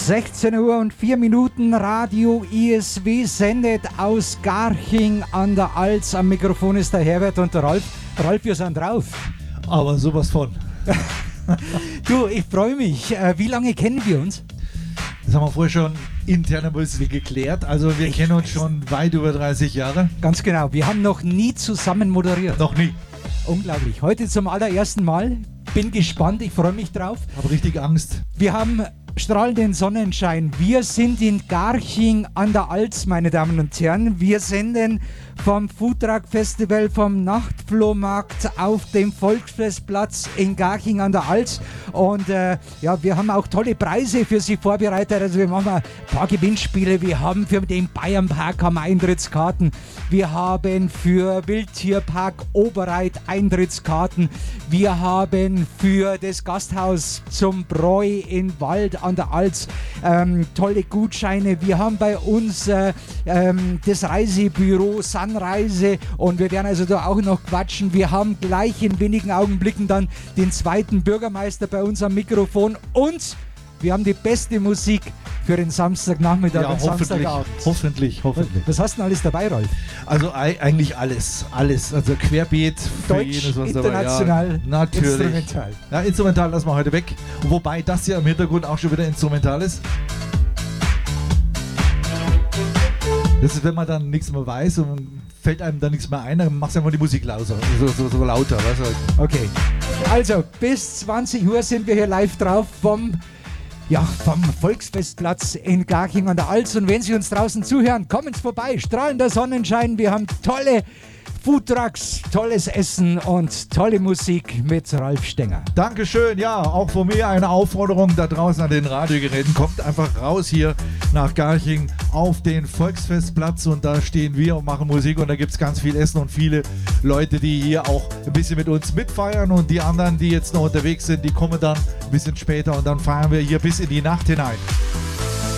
16 Uhr und 4 Minuten, Radio ISW sendet aus Garching an der Alz. Am Mikrofon ist der Herbert und der Ralf. Ralf, wir sind drauf. Aber sowas von. Du, ich freue mich. Wie lange kennen wir uns? Das haben wir vorher schon intern ein bisschen geklärt. Also wir kennen uns schon weit über 30 Jahre. Ganz genau. Wir haben noch nie zusammen moderiert. Noch nie. Unglaublich. Heute zum allerersten Mal. Bin gespannt, ich freue mich drauf. Habe richtig Angst. Wir haben strahlenden Sonnenschein. Wir sind in Garching an der Alz, meine Damen und Herren. Wir senden vom Foodtruck Festival, vom Nachtflohmarkt auf dem Volksfestplatz in Garching an der Alz. Und ja, wir haben auch tolle Preise für Sie vorbereitet. Also wir machen ein paar Gewinnspiele. Wir haben für den Bayernpark Eintrittskarten. Wir haben für Wildtierpark Oberreit Eintrittskarten. Wir haben für das Gasthaus zum Bräu in Wald an der Alz tolle Gutscheine. Wir haben bei uns das Reisebüro Sunreise und wir werden also da auch noch quatschen. Wir haben gleich in wenigen Augenblicken dann den zweiten Bürgermeister bei uns am Mikrofon und wir haben die beste Musik für den Samstagnachmittag und Samstagabend. Hoffentlich. Was hast du denn alles dabei, Ralf? Also eigentlich alles. Also querbeet. Deutsch, jenes, was international, dabei, ja, natürlich. instrumental. Ja, instrumental lassen wir heute weg. Wobei das ja im Hintergrund auch schon wieder instrumental ist. Das ist, wenn man dann nichts mehr weiß und fällt einem dann nichts mehr ein, dann machst du einfach die Musik lauter. So lauter. Weißt du? Okay, also bis 20 Uhr sind wir hier live drauf vom Volksfestplatz in Garching an der Alz. Und wenn Sie uns draußen zuhören, kommen Sie vorbei. Strahlender Sonnenschein. Wir haben tolle Foodtrucks, tolles Essen und tolle Musik mit Ralf Stenger. Dankeschön. Ja, auch von mir eine Aufforderung da draußen an den Radiogeräten. Kommt einfach raus hier nach Garching auf den Volksfestplatz und da stehen wir und machen Musik und da gibt es ganz viel Essen und viele Leute, die hier auch ein bisschen mit uns mitfeiern und die anderen, die jetzt noch unterwegs sind, die kommen dann ein bisschen später und dann feiern wir hier bis in die Nacht hinein.